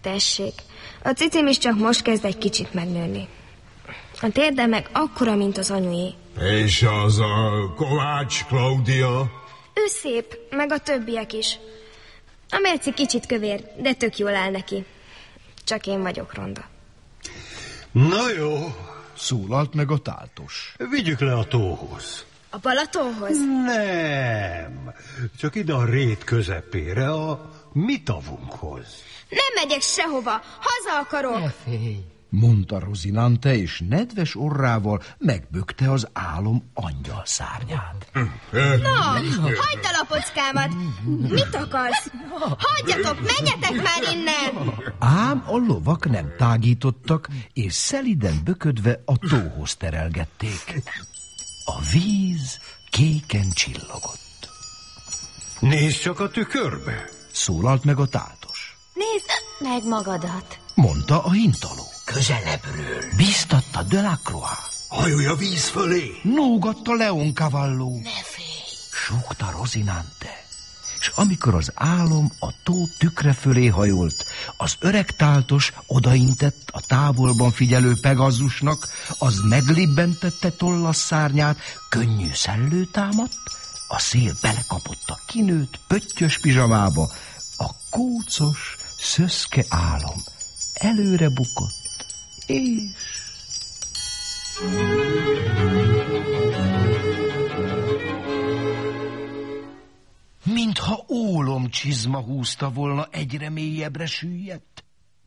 Tessék, a cicim is csak most kezd egy kicsit megnőni. A térde meg akkora, mint az anyué. És az a Kovács Klaudia? Ő szép, meg a többiek is. A Merci kicsit kövér, de tök jól áll neki. Csak én vagyok ronda. Na jó, szólalt meg a táltos. Vigyük le a tóhoz. A Balatonhoz? Nem, csak ide a rét közepére, a mi tavunkhoz. Nem megyek sehova, haza akarok. Ne félj, mondta Rozinante, és nedves orrával megbökte az álom angyal szárnyát. Na, hagyd a lapockámat! Mit akarsz? Hagyjatok, menjetek már innen! Ám a lovak nem tágítottak, és szeliden böködve a tóhoz terelgették. A víz kéken csillogott. Nézd csak a tükörbe! Szólalt meg a táltos. Nézd meg magadat! Mondta a hintaló. közelebbről. Bíztatta Delacroix. Hajolj a víz fölé! Nógatta Leoncavallo. Ne félj! Súgta Rozinante. És amikor az álom a tó tükre fölé hajolt, az öreg táltos odaintett a távolban figyelő Pegazusnak, az meglibbentette tollasszárnyát, könnyű szellő támadt, a szél belekapott a kinőtt, pöttyös pizsamába, a kócos, szöszke álom előre bukott, és... mintha ólomcsizma húzta volna, egyre mélyebbre süllyedt.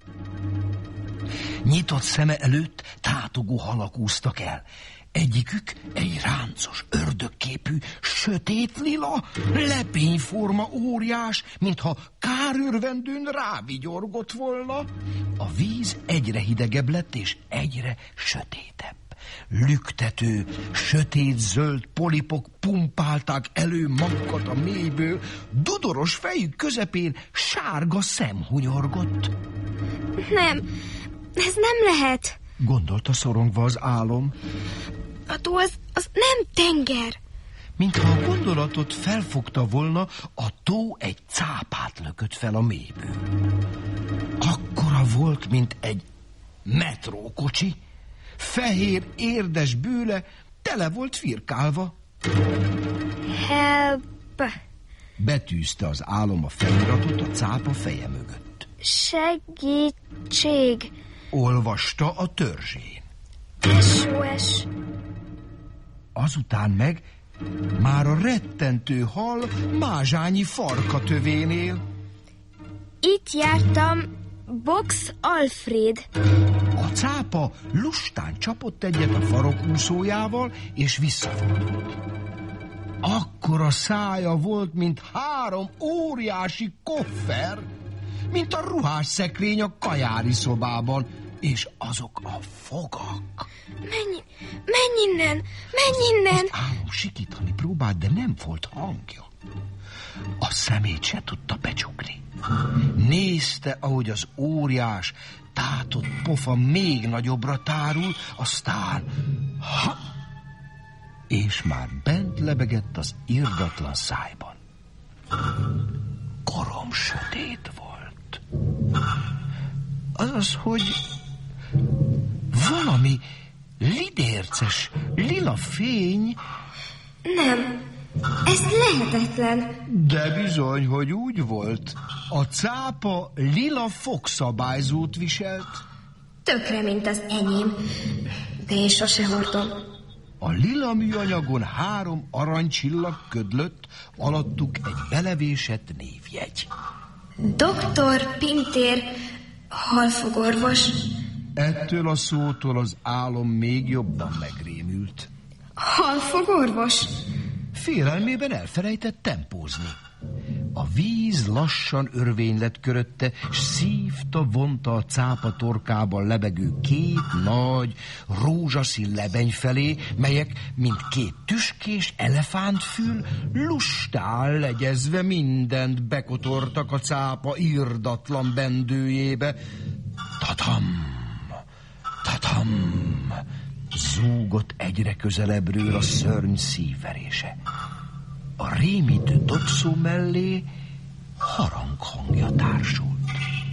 Nyitott szeme előtt tátogó halak úsztak el. Egyikük egy ráncos, ördögképű, sötét lila, lepényforma óriás, mintha kárőrvendőn rávigyorgott volna. A víz egyre hidegebb lett, és egyre sötétebb. Lüktető, sötét-zöld polipok pumpálták elő magukat a mélyből, dudoros fejük közepén sárga szem hunyorgott. Nem, ez nem lehet, gondolta szorongva az álom. A tó az nem tenger. Mintha a gondolatot felfogta volna, a tó egy cápát lökött fel a mélyből. Akkora volt, mint egy metrókocsi, fehér, érdes bőle tele volt firkálva. Help! Betűzte az álom a feliratot a cápa feje mögött. Segítség! Olvasta a törzsén. SOS! Azután meg már a rettentő hal mázsányi farka tövénél. Itt jártam, Box Alfred. A cápa lustán csapott egyet a farokúszójával, és visszafordult. Akkora szája volt, mint 3 óriási koffer, mint a ruhásszekrény a kajári szobában, és azok a fogak. Menj innen! Az álom sikítani próbált, de nem volt hangja. A szemét se tudta becsukni. Nézte, ahogy az óriás tátott pofa még nagyobbra tárul, aztán... és már bent lebegett az irdatlan szájban. Korom sötét volt. Azaz, hogy valami lidérces, lila fény... Nem, ez lehetetlen. De bizony, hogy úgy volt. A cápa lila fogszabályzót viselt. Tökre, mint az enyém, de én sose hordom. A lila műanyagon 3 aranycsillag ködlött, alattuk egy belevésett névjegy. Dr. Pintér, halfogorvos. Ettől a szótól az álom még jobban megrémült. Halfogorvos? Félelmében elfelejtett tempózni. A víz lassan örvény lett körötte, s szívta, vonta a cápa torkában lebegő 2 nagy, rózsaszín lebeny felé, melyek, mint 2 tüskés elefántfül, lustán legyezve mindent bekotortak a cápa irdatlan bendőjébe. Tatam! Tatam! Zúgott egyre közelebbről a szörny szívverése. A rémítő dobszó mellé haranghangja társul.